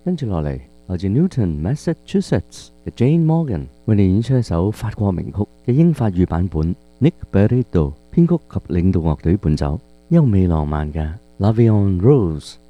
跟住落嚟，來自 Newton、Massachusetts 嘅 Jane Morgan 為你演出一首法國名曲嘅英法語版本 ，Nick Barreto 編曲及領導樂隊伴奏，優美浪漫嘅《La Vie en Rose》。